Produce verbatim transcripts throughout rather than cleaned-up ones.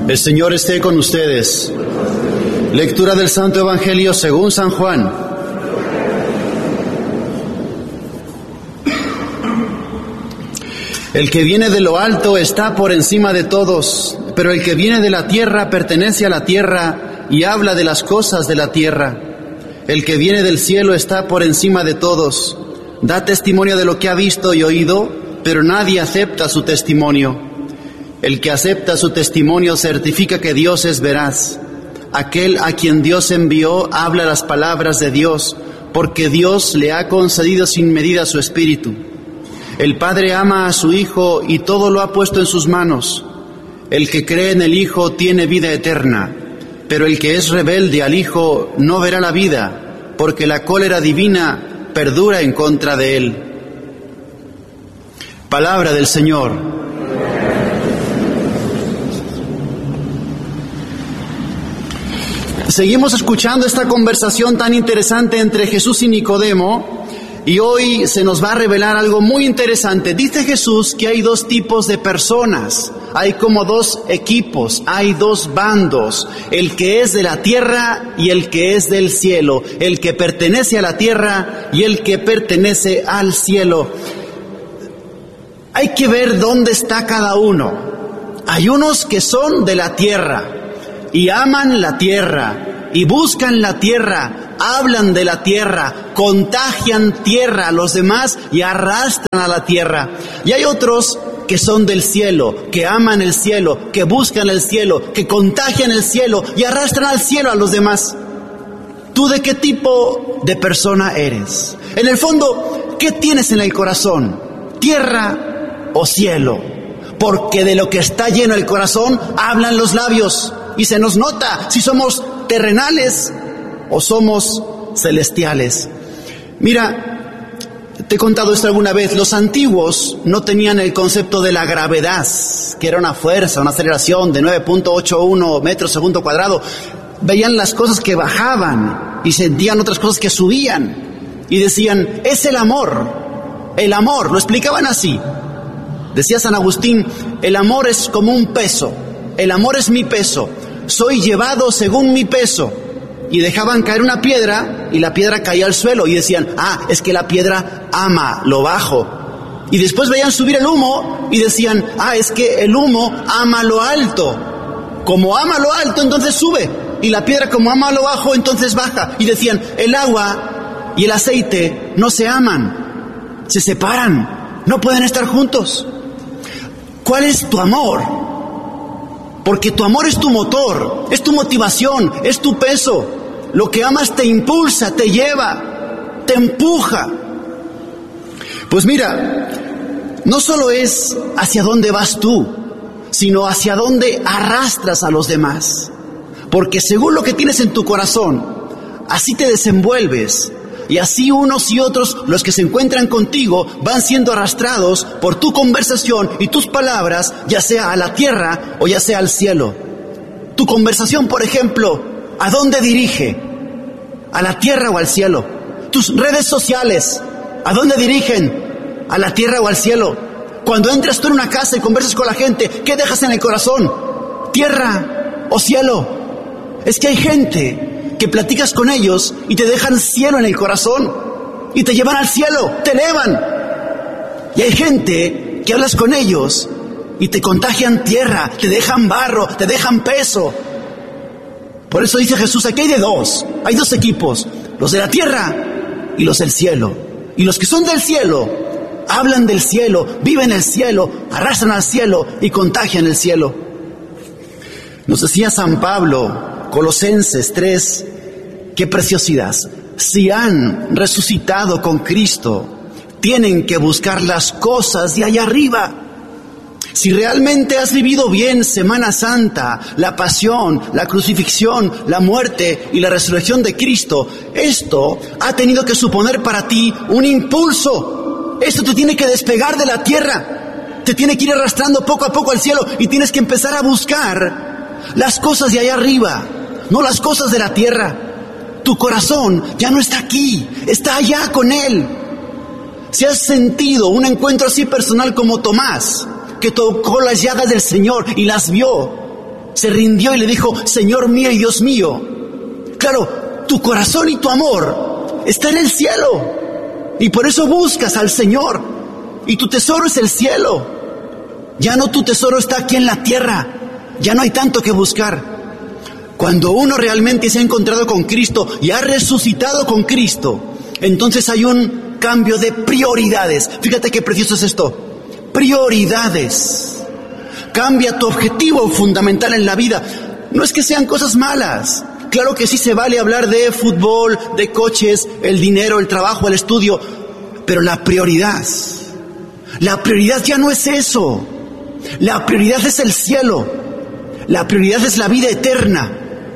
El Señor esté con ustedes. Lectura del Santo Evangelio según San Juan. El que viene de lo alto está por encima de todos, pero el que viene de la tierra pertenece a la tierra y habla de las cosas de la tierra. El que viene del cielo está por encima de todos, da testimonio de lo que ha visto y oído, pero nadie acepta su testimonio. El que acepta su testimonio certifica que Dios es veraz. Aquel a quien Dios envió habla las palabras de Dios, porque Dios le ha concedido sin medida su espíritu. El Padre ama a su Hijo y todo lo ha puesto en sus manos. El que cree en el Hijo tiene vida eterna, pero el que es rebelde al Hijo no verá la vida, porque la cólera divina perdura en contra de él. Palabra del Señor. Seguimos escuchando esta conversación tan interesante entre Jesús y Nicodemo, y hoy se nos va a revelar algo muy interesante. Dice Jesús que hay dos tipos de personas, hay como dos equipos, hay dos bandos, el que es de la tierra y el que es del cielo, el que pertenece a la tierra y el que pertenece al cielo. Hay que ver dónde está cada uno. Hay unos que son de la tierra y aman la tierra y buscan la tierra, hablan de la tierra, contagian tierra a los demás y arrastran a la tierra. Y hay otros que son del cielo, que aman el cielo, que buscan el cielo, que contagian el cielo y arrastran al cielo a los demás. ¿Tú de qué tipo de persona eres? En el fondo, ¿qué tienes en el corazón? ¿Tierra o cielo? Porque de lo que está lleno el corazón hablan los labios. Y se nos nota si somos terrenales o somos celestiales. Mira, te he contado esto alguna vez. Los antiguos no tenían el concepto de la gravedad, que era una fuerza, una aceleración de nueve punto ochenta y uno metros segundo cuadrado. Veían las cosas que bajaban y sentían otras cosas que subían. Y decían, es el amor. El amor, lo explicaban así. Decía San Agustín, el amor es como un peso. El amor es mi peso. Soy llevado según mi peso. Y dejaban caer una piedra y la piedra caía al suelo y decían, ah, es que la piedra ama lo bajo. Y después veían subir el humo y decían, ah, es que el humo ama lo alto. Como ama lo alto, entonces sube. Y la piedra como ama lo bajo, entonces baja. Y decían, el agua y el aceite no se aman, se separan, no pueden estar juntos. ¿Cuál es tu amor? Porque tu amor es tu motor, es tu motivación, es tu peso. Lo que amas te impulsa, te lleva, te empuja. Pues mira, no solo es hacia dónde vas tú, sino hacia dónde arrastras a los demás. Porque según lo que tienes en tu corazón, así te desenvuelves. Y así unos y otros, los que se encuentran contigo, van siendo arrastrados por tu conversación y tus palabras, ya sea a la tierra o ya sea al cielo. Tu conversación, por ejemplo, ¿a dónde dirige? ¿A la tierra o al cielo? Tus redes sociales, ¿a dónde dirigen? ¿A la tierra o al cielo? Cuando entras tú en una casa y conversas con la gente, ¿qué dejas en el corazón? ¿Tierra o cielo? Es que hay gente que platicas con ellos y te dejan cielo en el corazón y te llevan al cielo, te elevan. Y hay gente que hablas con ellos y te contagian tierra, te dejan barro, te dejan peso. Por eso dice Jesús, aquí hay de dos, hay dos equipos, los de la tierra y los del cielo. Y los que son del cielo hablan del cielo, viven el cielo, arrastran al cielo y contagian el cielo. Nos decía San Pablo, Colosenses tres, qué preciosidad. Si han resucitado con Cristo, tienen que buscar las cosas de allá arriba. Si realmente has vivido bien Semana Santa, la pasión, la crucifixión, la muerte y la resurrección de Cristo, esto ha tenido que suponer para ti un impulso. Esto te tiene que despegar de la tierra, te tiene que ir arrastrando poco a poco al cielo y tienes que empezar a buscar las cosas de allá arriba, no las cosas de la tierra. Tu corazón ya no está aquí, está allá con Él. Si has sentido un encuentro así personal como Tomás, que tocó las llagas del Señor y las vio, Se rindió y le dijo, Señor mío y Dios mío. Claro, tu corazón y tu amor está en el cielo. Y por eso buscas al Señor. Y tu tesoro es el cielo. Ya no tu tesoro está aquí en la tierra. Ya no hay tanto que buscar. Cuando uno realmente se ha encontrado con Cristo y ha resucitado con Cristo, entonces hay un cambio de prioridades. Fíjate qué precioso es esto. Prioridades. Cambia tu objetivo fundamental en la vida. No es que sean cosas malas. Claro que sí se vale hablar de fútbol, de coches, el dinero, el trabajo, el estudio. Pero la prioridad, la prioridad ya no es eso. La prioridad es el cielo. La prioridad es la vida eterna.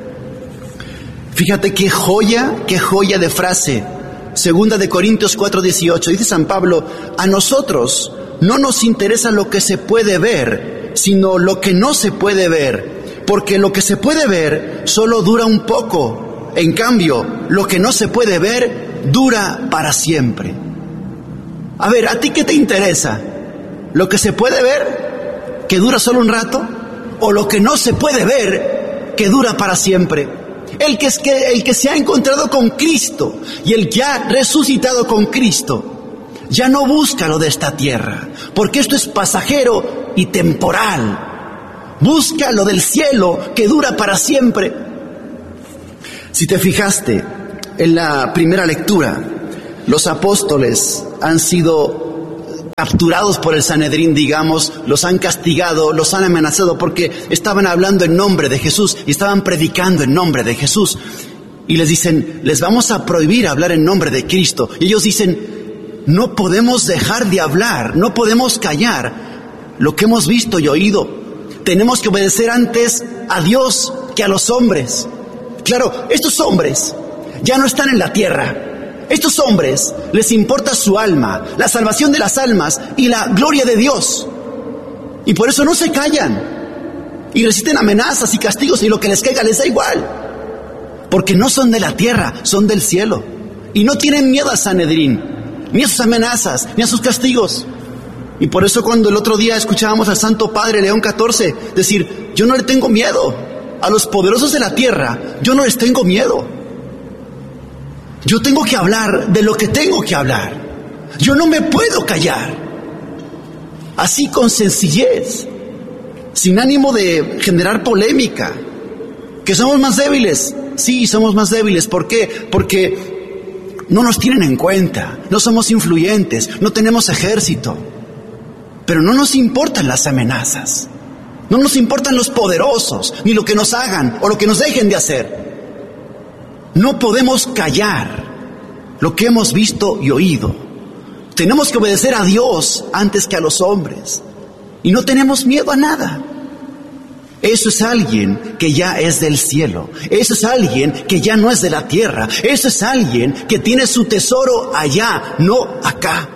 Fíjate qué joya, qué joya de frase. Segunda de Corintios cuatro dieciocho. Dice San Pablo, a nosotros no nos interesa lo que se puede ver, sino lo que no se puede ver, porque lo que se puede ver solo dura un poco, en cambio, lo que no se puede ver dura para siempre. A ver, ¿a ti qué te interesa? ¿Lo que se puede ver, que dura solo un rato, o lo que no se puede ver, que dura para siempre? El que, es que, el que se ha encontrado con Cristo y el que ha resucitado con Cristo, ya no busca lo de esta tierra, porque esto es pasajero y temporal. Busca lo del cielo que dura para siempre. Si te fijaste en la primera lectura, los apóstoles han sido capturados por el Sanedrín, digamos, los han castigado, los han amenazado porque estaban hablando en nombre de Jesús y estaban predicando en nombre de Jesús. Y les dicen, les vamos a prohibir hablar en nombre de Cristo. Y ellos dicen, no podemos dejar de hablar, no podemos callar lo que hemos visto y oído. Tenemos que obedecer antes a Dios que a los hombres. Claro, estos hombres ya no están en la tierra. Estos hombres les importa su alma, la salvación de las almas y la gloria de Dios. Y por eso no se callan y resisten amenazas y castigos, y lo que les caiga les da igual. Porque no son de la tierra, son del cielo. Y no tienen miedo al Sanedrín, ni a sus amenazas, ni a sus castigos. Y por eso cuando el otro día escuchábamos al Santo Padre León catorce decir, yo no le tengo miedo a los poderosos de la tierra, yo no les tengo miedo. Yo tengo que hablar de lo que tengo que hablar. Yo no me puedo callar. Así, con sencillez, sin ánimo de generar polémica. Que somos más débiles. Sí, somos más débiles. ¿Por qué? Porque no nos tienen en cuenta. No somos influyentes. No tenemos ejército. Pero no nos importan las amenazas. No nos importan los poderosos, ni lo que nos hagan o lo que nos dejen de hacer. No podemos callar lo que hemos visto y oído. Tenemos que obedecer a Dios antes que a los hombres. Y no tenemos miedo a nada. Eso es alguien que ya es del cielo. Eso es alguien que ya no es de la tierra. Eso es alguien que tiene su tesoro allá, no acá.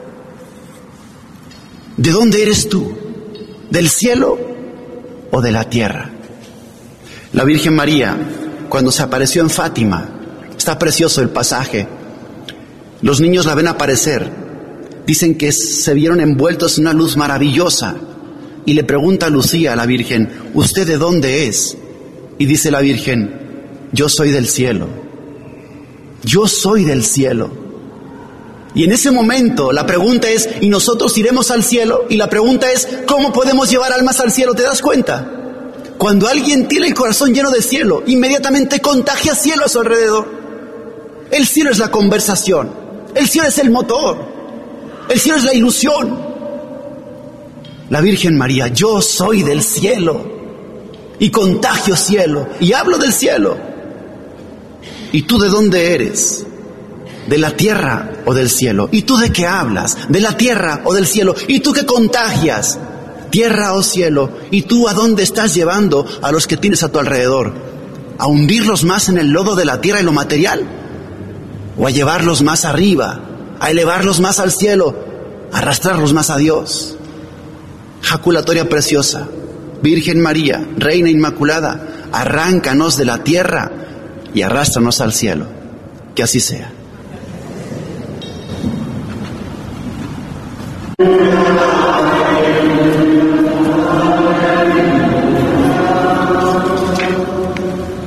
¿De dónde eres tú? ¿Del cielo o de la tierra? La Virgen María, cuando se apareció en Fátima, está precioso el pasaje. Los niños la ven aparecer. Dicen que se vieron envueltos en una luz maravillosa. Y le pregunta a Lucía, a la Virgen, ¿usted de dónde es? Y dice la Virgen, yo soy del cielo. Yo soy del cielo. Y en ese momento la pregunta es, ¿y nosotros iremos al cielo? Y la pregunta es, ¿cómo podemos llevar almas al cielo? ¿Te das cuenta? Cuando alguien tiene el corazón lleno de cielo, inmediatamente contagia cielo a su alrededor. El cielo es la conversación. El cielo es el motor. El cielo es la ilusión. La Virgen María, yo soy del cielo. Y contagio cielo. Y hablo del cielo. ¿Y tú de dónde eres? ¿De la tierra o del cielo? ¿Y tú de qué hablas? ¿De la tierra o del cielo? ¿Y tú qué contagias? ¿Tierra o cielo? ¿Y tú a dónde estás llevando a los que tienes a tu alrededor? ¿A hundirlos más en el lodo de la tierra y lo material? ¿O a llevarlos más arriba? ¿A elevarlos más al cielo? ¿A arrastrarlos más a Dios? Jaculatoria preciosa. Virgen María, Reina Inmaculada, arráncanos de la tierra y arrástranos al cielo. Que así sea.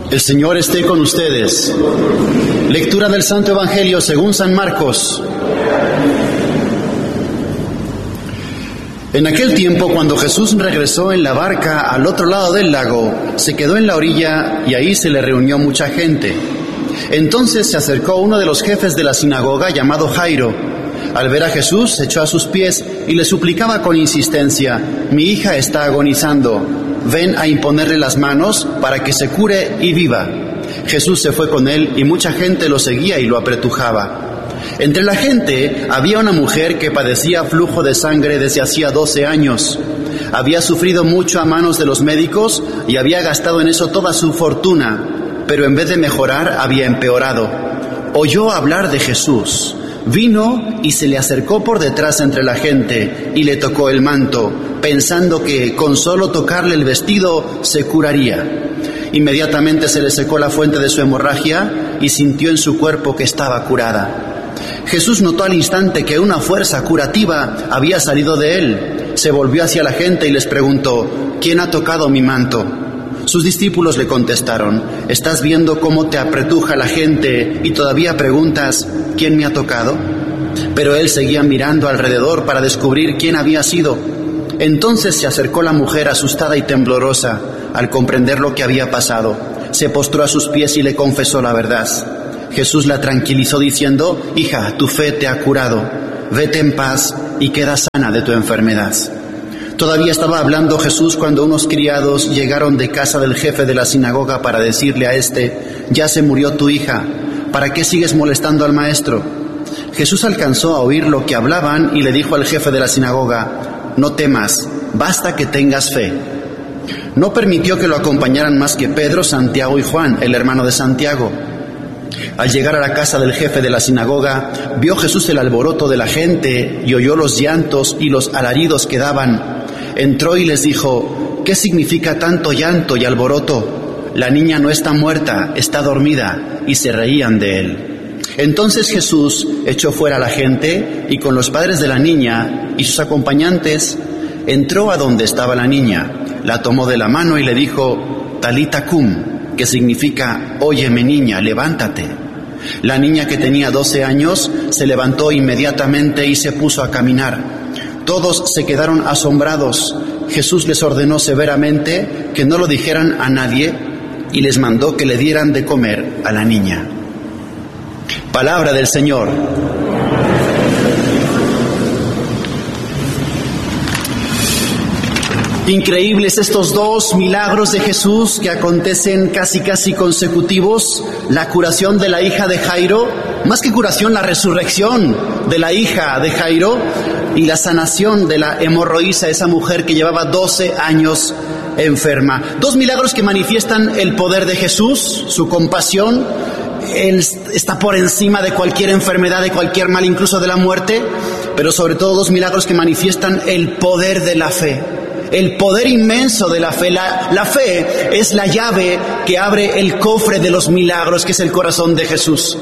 El Señor esté con ustedes. Lectura del Santo Evangelio según San Marcos. En aquel tiempo, cuando Jesús regresó en la barca al otro lado del lago, se quedó en la orilla y ahí se le reunió mucha gente. Entonces se acercó uno de los jefes de la sinagoga llamado Jairo. Al ver a Jesús, se echó a sus pies y le suplicaba con insistencia: mi hija está agonizando, ven a imponerle las manos para que se cure y viva. Jesús se fue con él y mucha gente lo seguía y lo apretujaba. Entre la gente había una mujer que padecía flujo de sangre desde hacía doce años. Había sufrido mucho a manos de los médicos y había gastado en eso toda su fortuna, pero en vez de mejorar había empeorado. Oyó hablar de Jesús, vino y se le acercó por detrás entre la gente y le tocó el manto, pensando que con solo tocarle el vestido se curaría. Inmediatamente se le secó la fuente de su hemorragia y sintió en su cuerpo que estaba curada. Jesús notó al instante que una fuerza curativa había salido de él. Se volvió hacia la gente y les preguntó: ¿quién ha tocado mi manto? Sus discípulos le contestaron: ¿estás viendo cómo te apretuja la gente y todavía preguntas ¿quién me ha tocado? Pero él seguía mirando alrededor para descubrir quién había sido. Entonces se acercó la mujer asustada y temblorosa al comprender lo que había pasado. Se postró a sus pies y le confesó la verdad. Jesús la tranquilizó diciendo: hija, tu fe te ha curado, vete en paz y queda sana de tu enfermedad. Todavía estaba hablando Jesús cuando unos criados llegaron de casa del jefe de la sinagoga para decirle a este: ya se murió tu hija, ¿para qué sigues molestando al maestro? Jesús alcanzó a oír lo que hablaban y le dijo al jefe de la sinagoga: no temas, basta que tengas fe. No permitió que lo acompañaran más que Pedro, Santiago y Juan, el hermano de Santiago. Al llegar a la casa del jefe de la sinagoga, vio Jesús el alboroto de la gente y oyó los llantos y los alaridos que daban. Entró y les dijo: ¿qué significa tanto llanto y alboroto? La niña no está muerta, está dormida. Y se reían de él. Entonces Jesús echó fuera a la gente y con los padres de la niña y sus acompañantes entró a donde estaba la niña, la tomó de la mano y le dijo: Talita cum, que significa óyeme niña, levántate. La niña, que tenía doce años, se levantó inmediatamente y se puso a caminar. Todos se quedaron asombrados. Jesús les ordenó severamente que no lo dijeran a nadie y les mandó que le dieran de comer a la niña. Palabra del Señor. Increíbles estos dos milagros de Jesús que acontecen casi casi consecutivos: la curación de la hija de Jairo, más que curación, la resurrección de la hija de Jairo, y la sanación de la hemorroísa, esa mujer que llevaba doce años enferma. Dos milagros que manifiestan el poder de Jesús, su compasión. Él está por encima de cualquier enfermedad, de cualquier mal, incluso de la muerte, pero sobre todo dos milagros que manifiestan el poder de la fe. El poder inmenso de la fe. La, la fe es la llave que abre el cofre de los milagros, que es el corazón de Jesús.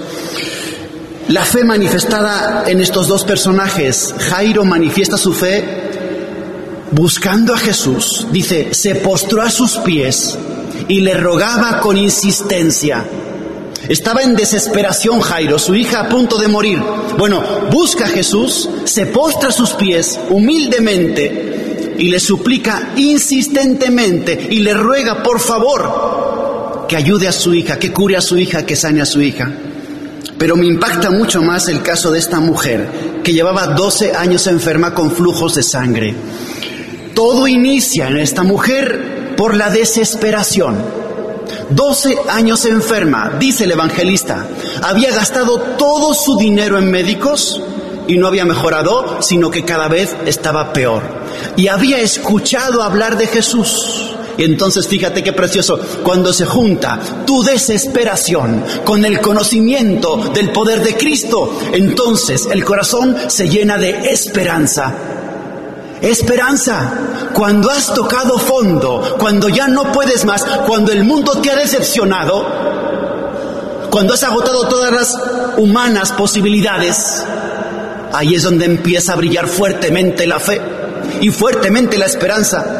La fe manifestada en estos dos personajes. Jairo manifiesta su fe buscando a Jesús. Dice, se postró a sus pies y le rogaba con insistencia. Estaba en desesperación Jairo, su hija a punto de morir. Bueno, busca a Jesús, se postra a sus pies humildemente y le suplica insistentemente y le ruega por favor que ayude a su hija, que cure a su hija, que sane a su hija. Pero me impacta mucho más el caso de esta mujer que llevaba doce años enferma con flujos de sangre. Todo inicia en esta mujer por la desesperación. doce años enferma, dice el evangelista. Había gastado todo su dinero en médicos y no había mejorado, sino que cada vez estaba peor. Y había escuchado hablar de Jesús. Y entonces fíjate qué precioso, cuando se junta tu desesperación con el conocimiento del poder de Cristo, entonces el corazón se llena de esperanza. Esperanza, cuando has tocado fondo, cuando ya no puedes más, cuando el mundo te ha decepcionado, cuando has agotado todas las humanas posibilidades, ahí es donde empieza a brillar fuertemente la fe y fuertemente la esperanza.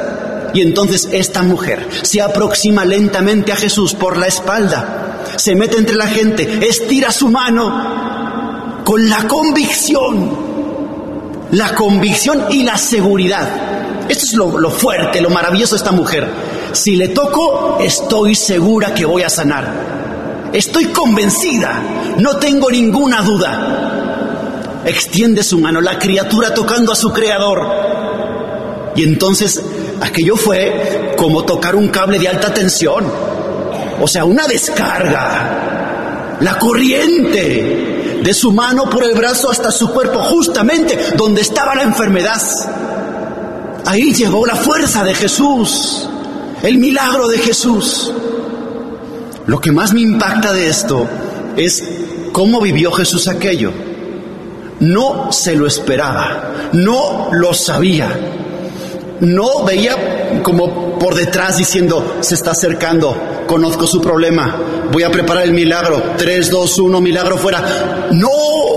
Y entonces esta mujer se aproxima lentamente a Jesús por la espalda, se mete entre la gente, estira su mano con la convicción, la convicción y la seguridad. Esto es lo, lo fuerte, lo maravilloso de esta mujer. Si le toco, estoy segura que voy a sanar. Estoy convencida, no tengo ninguna duda. Extiende su mano, la criatura tocando a su creador. Y entonces aquello fue como tocar un cable de alta tensión. O sea, una descarga. La corriente de su mano por el brazo hasta su cuerpo, justamente donde estaba la enfermedad. Ahí llegó la fuerza de Jesús, el milagro de Jesús. Lo que más me impacta de esto es cómo vivió Jesús aquello. No se lo esperaba, no lo sabía. No veía como por detrás diciendo, se está acercando, conozco su problema, voy a preparar el milagro, tres, dos, uno, milagro fuera. No,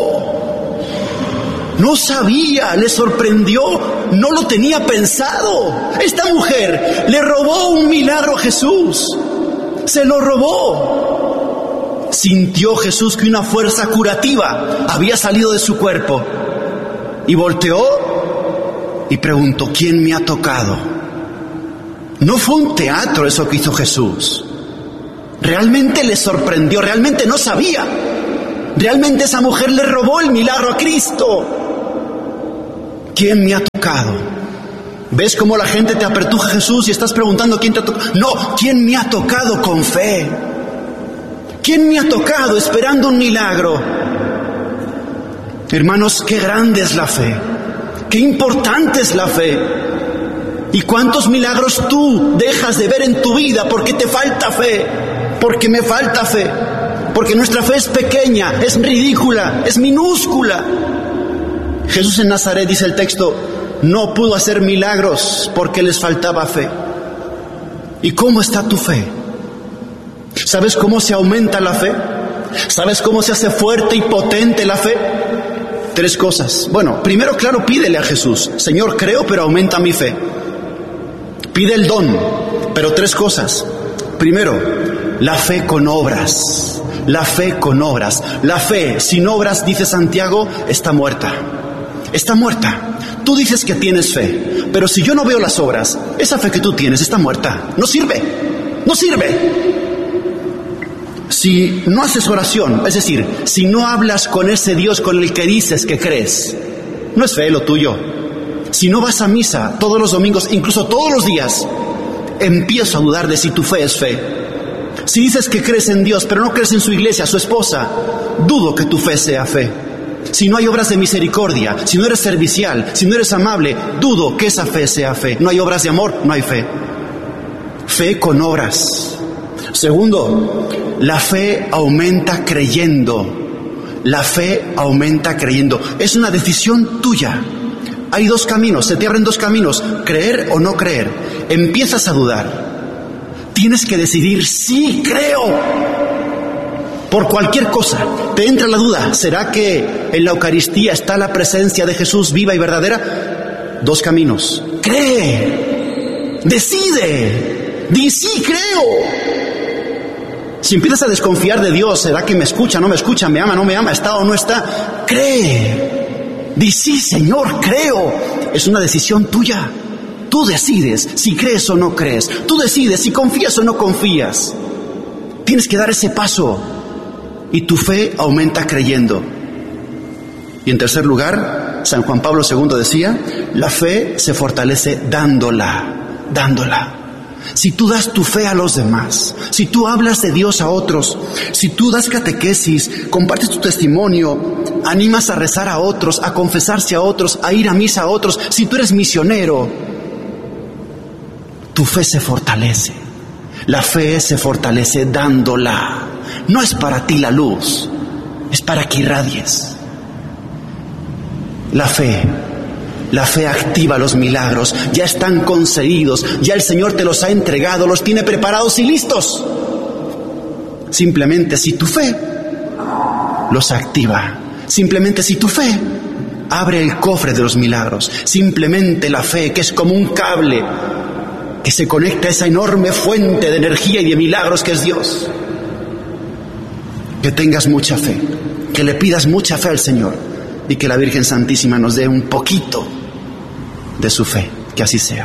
no sabía, le sorprendió, no lo tenía pensado. Esta mujer le robó un milagro a Jesús, se lo robó. Sintió Jesús que una fuerza curativa había salido de su cuerpo y volteó y preguntó, ¿quién me ha tocado? No fue un teatro eso que hizo Jesús. Realmente le sorprendió, realmente no sabía. Realmente esa mujer le robó el milagro a Cristo. ¿Quién me ha tocado? ¿Ves cómo la gente te apertuja a Jesús y estás preguntando quién te ha tocado? No, ¿quién me ha tocado con fe? ¿Quién me ha tocado esperando un milagro? Hermanos, qué grande es la fe. Qué importante es la fe. ¿Y cuántos milagros tú dejas de ver en tu vida porque te falta fe? Porque me falta fe. Porque nuestra fe es pequeña, es ridícula, es minúscula. Jesús en Nazaret, dice el texto, no pudo hacer milagros porque les faltaba fe. ¿Y cómo está tu fe? ¿Sabes cómo se aumenta la fe? ¿Sabes cómo se hace fuerte y potente la fe? Tres cosas. Bueno, primero, claro, pídele a Jesús. Señor, creo, pero aumenta mi fe. Pide el don, pero tres cosas. Primero, la fe con obras. La fe con obras. La fe sin obras, dice Santiago, está muerta. Está muerta. Tú dices que tienes fe, pero si yo no veo las obras, esa fe que tú tienes está muerta. No sirve. No sirve. Si no haces oración, es decir, si no hablas con ese Dios con el que dices que crees, no es fe lo tuyo. Si no vas a misa todos los domingos, incluso todos los días, empiezo a dudar de si tu fe es fe. Si dices que crees en Dios, pero no crees en su iglesia, su esposa, dudo que tu fe sea fe. Si no hay obras de misericordia, si no eres servicial, si no eres amable, dudo que esa fe sea fe. No hay obras de amor, no hay fe. Fe con obras. Segundo, la fe aumenta creyendo. La fe aumenta creyendo. Es una decisión tuya. Hay dos caminos, se te abren dos caminos, creer o no creer. Empiezas a dudar. Tienes que decidir, sí, creo. Por cualquier cosa, te entra la duda. ¿Será que en la Eucaristía está la presencia de Jesús viva y verdadera? Dos caminos. Cree. Decide. Di, sí, creo. Si empiezas a desconfiar de Dios, ¿será que me escucha, no me escucha, me ama, no me ama, está o no está? Cree. Di, sí, Señor, creo. Es una decisión tuya. Tú decides si crees o no crees. Tú decides si confías o no confías. Tienes que dar ese paso. Y tu fe aumenta creyendo. Y en tercer lugar, San Juan Pablo segundo decía, la fe se fortalece dándola, dándola. Si tú das tu fe a los demás, si tú hablas de Dios a otros, si tú das catequesis, compartes tu testimonio, animas a rezar a otros, a confesarse a otros, a ir a misa a otros, si tú eres misionero, tu fe se fortalece. La fe se fortalece dándola. No es para ti la luz, es para que irradies. La fe, la fe activa los milagros, ya están concedidos, ya el Señor te los ha entregado, los tiene preparados y listos. Simplemente si tu fe los activa, simplemente si tu fe abre el cofre de los milagros, simplemente la fe que es como un cable que se conecte a esa enorme fuente de energía y de milagros que es Dios. Que tengas mucha fe, que le pidas mucha fe al Señor y que la Virgen Santísima nos dé un poquito de su fe, que así sea.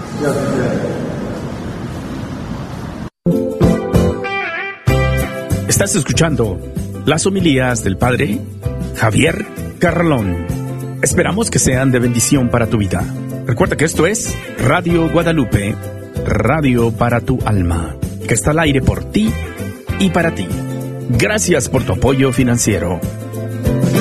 Estás escuchando las homilías del Padre Javier Carralón. Esperamos que sean de bendición para tu vida. Recuerda que esto es Radio Guadalupe, radio para tu alma, que está al aire por ti y para ti. Gracias por tu apoyo financiero.